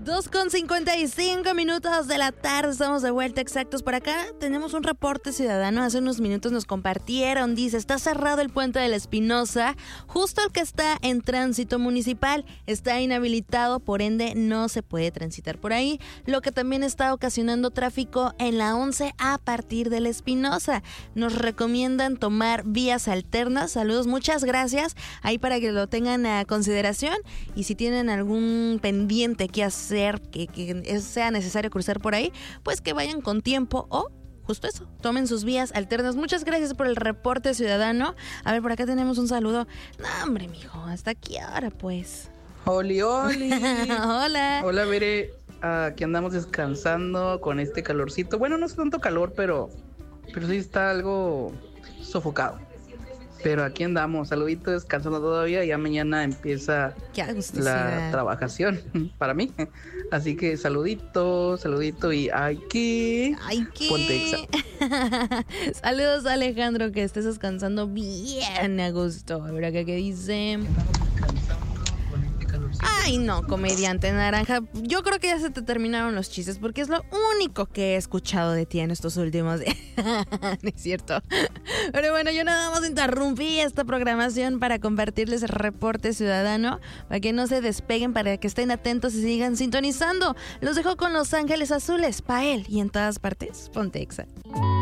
2:55 de la tarde, estamos de vuelta exactos por acá. Tenemos un reporte ciudadano, hace unos minutos nos compartieron, dice, está cerrado el puente de la Espinosa, justo el que está en tránsito municipal, está inhabilitado, por ende no se puede transitar por ahí, lo que también está ocasionando tráfico en la 11 a partir de la Espinosa. Nos recomiendan tomar vías alternas, saludos, muchas gracias, ahí para que lo tengan a consideración, y si tienen algún pendiente que hacer, que sea necesario cruzar por ahí, pues que vayan con tiempo o justo eso, tomen sus vías alternas. Muchas gracias por el reporte ciudadano. A ver, por acá tenemos un saludo. No, hombre, mijo, ¿hasta aquí ahora pues? Oli. Hola. Hola, Bere. Aquí andamos descansando con este calorcito. Bueno, no es tanto calor, pero sí está algo sofocado. Pero aquí andamos, saludito, descansando todavía. Ya mañana empieza la trabajación para mí. Así que saludito y aquí. Pontexa. Saludos, Alejandro, que estés descansando bien a gusto. A ver acá qué dice. Ay, no, comediante naranja. Yo creo que ya se te terminaron los chistes porque es lo único que he escuchado de ti en estos últimos días. No es cierto. Pero bueno, yo nada más interrumpí esta programación para compartirles el reporte ciudadano, para que no se despeguen, para que estén atentos y sigan sintonizando. Los dejo con Los Ángeles Azules, pa' él y en todas partes, Pontexa.